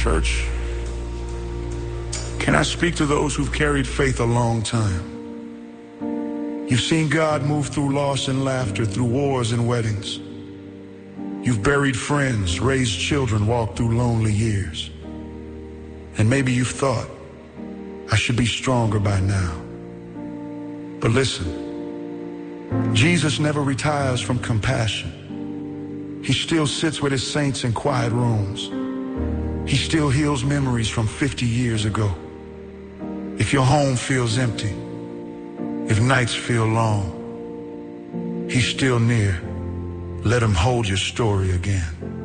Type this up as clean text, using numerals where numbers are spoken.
Church, can I speak to those who've carried faith a long time? You've seen God move through loss and laughter, through wars and weddings. You've buried friends, raised children, walked through lonely years. And maybe you've thought, I should be stronger by now. But listen, Jesus never retires from compassion. He still sits with his saints in quiet rooms. He still heals memories from 50 years ago. If your home feels empty, if nights feel long, he's still near. Let him hold your story again.